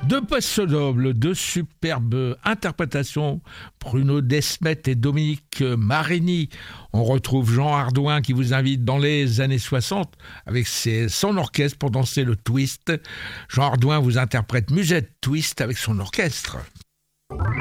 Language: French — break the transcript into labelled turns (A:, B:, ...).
A: Deux post-nobles, deux superbes interprétations, Bruno Desmet et Dominique Marini. On retrouve Jean Hardouin qui vous invite dans les années 60 avec son orchestre pour danser le twist. Jean Hardouin vous interprète Musette Twist avec son orchestre.